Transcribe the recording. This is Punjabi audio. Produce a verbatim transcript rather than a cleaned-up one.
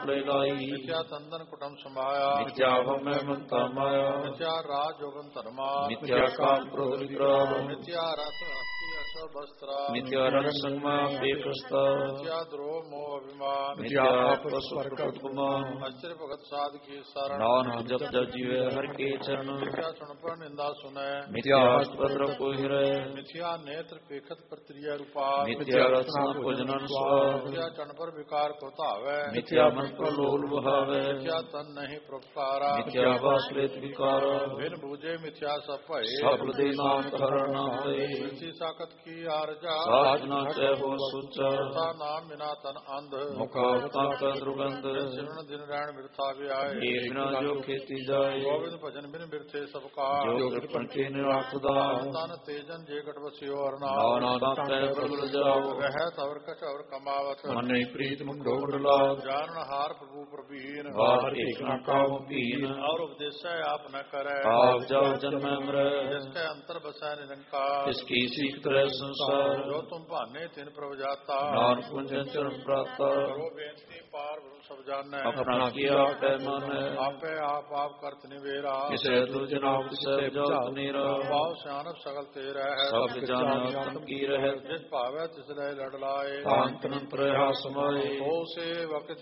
ਲਾਈ। ਮਿਥਿਆ ਤੰਦਨ ਕੁਟਮ ਸਮਾਇਆ। ਮਿਥਿਆ ਹਉਮੈ ਮਮਤਾ ਮਾਇਆ। ਮਿਥਿਆ ਰਾਜ ਜੋਬਨ ਧਰਮਾ। ਮਿਥਿਆ ਕਾਮ ਕ੍ਰੋਧ ਵਿਕਰਾਲ। ਮਿਥਿਆ ਰਥ ਹਸਤੀ ਅਸਵ ਬਸਤਰਾ। ਮਿਥਿਆ ਰਣ ਸੰਗਮਾ ਬੇਕਸਤਾ। ਮਿਥਿਆ ਦ੍ਰੋਹ ਮੋਹ ਅਭਿਮਾਨ। ਮਿਥਿਆ ਆਪਸ ਪ੍ਰਕਟ ਗੁਮਾਨ। ਅਚਰ ਭਗਤ ਸਾਧ ਕੀ ਸਰਣ। ਨਾਨਕ ਜਪ ਜਪ ਜੀਵੈ ਹਰਿ ਕੇ ਚਰਨ। ਮਿਥਿਆ ਸੁਣਪਨ ਨਿੰਦਾ ਸੁਨੈ। ਮਿਥਿਆ ਹਸਤਪਦ ਰਖੋ ਹਿਰੈ। ਮਿਥਿਆ ਨੇਤਰ ਪੇਖਤ ਪ੍ਰਤ੍ਰਿਆ ਰੂਪਾ। ਮਿਥਿਆ ਰਸਨਾ ਭੋਜਨਨ ਸਵਾਦ। ਮਿਥਿਆ ਚਣ ਪਰ ਵਿਕਾਰ ਕੋ ਧਾਵੈ। ਮਿਥਿਆ ਮਨ ਪ੍ਰਲੋਲ ਵਹਾਵੈ। ਮਿਥਿਆ ਤਨ ਨਹੀਂ ਪ੍ਰਪਕਾਰਾ। ਮਿਥਿਆ ਵਾਸ ਲੇਤ ਵਿਕਾਰ। ਬਿਨ ਬੂਝੇ ਮਿਥਿਆ ਸਭ ਭਏ। ਸਭ ਦੇ ਨਾਨਕ ਹਰਿ ਨਾਮ ਲਏ। ਮਿਥਿ ਸਾਖਤ ਕੀ ਆਰਜਾ। ਸਾਚ ਨਾ ਤੈ ਹੋ ਸੁਚਾ। ਤਾ ਨਾਮ ਬਿਨਾ ਤਨ ਅੰਧ। ਮੁਖਾਵਤਾ ਕਾ ਦੁਰਗੰਧ। ਸਿਮਰਨ ਦਿਨ ਰਹਿਣ ਬਿਰਥਾ ਵਿਆਏ। ਏ ਬਿਨਾ ਜੋ ਖੇਤੀ ਜਾਏ। ਗੋਬਿੰਦ ਭਜਨ ਬਿਨ ਬਿਰਥੇ ਸਭ ਕਾ। ਜੋ ਕਿਰਪਨ ਕੇ ਨਿਰਾਖਦਾ। ਤਨ ਤੇਜਨ ਜੇ ਕਟ ਵਸਿਓ ਅਰਨਾ। ਨਾਨਕ ਤੈ ਪ੍ਰਗਟ ਜਾਓ। ਰਹਿ ਤਵਰ ਕਛ ਅਵਰ ਕਮਾਵਤ। ਮਨਿ ਪ੍ਰੀਤ ਮੁੰਡੋ ਮੰਡਲਾ। ਜਾਨਣ ਹਾਰ ਪ੍ਰਭੂ ਪ੍ਰਭੀਨ। ਬਾਹਰ ਏਕ ਨਾ ਕਾਹੂ ਭੀਨ। ਔਰ ਉਪਦੇਸੈ ਆਪ ਨ ਕਰੈ। ਆਪ ਜਾਉ ਜਨਮੈ ਮਰੈ। ਜਿਸ ਕੈ ਅੰਤਰ ਬਸੈ ਨਿਰੰਕਾਰ। ਤਿਸ ਕੀ ਸੀਖ ਤਰੈ ਸੰਸਾਰ। ਜੋ ਤੁਮ ਭਾਨੇ ਤਿਨ ਪ੍ਰਭ ਜਾਤਾ। ਨਾਨਕ ਪੁੰਜਨ ਚਰਨ ਪ੍ਰਾਤਾ। ਕਰੋ ਬੇਨਤੀ ਪਾਰ ਬ੍ਰਹਮ ਸਭ ਜਾਣੈ। ਆਪਣਾ ਕੀਆ ਆਪੈ ਮਾਨੈ। ਆਪੇ ਆਪ ਆਪ ਕਰਤ ਨਿਵੇਰਾ। ਕਿਸੇ ਦੂਜੇ ਨਾਮ ਤਿਸੈ ਬੁਝਾਤ ਨੀਰਾ। ਪਾਉ ਸਿਆਣਪ ਸਗਲ ਤੇ ਰਹਿ। ਸਭ ਜਾਣਿ ਆਤਮ ਕੀ ਰਹਿ। ਜਿਸ ਭਾਵੈ ਤਿਸ ਲੈ ਲੜ ਲਾਏ। ਅੰਤ ਅਨੰਤ ਰਹਾ ਸਮਾਏ। ਹੋ ਸੇ ਵਕਤ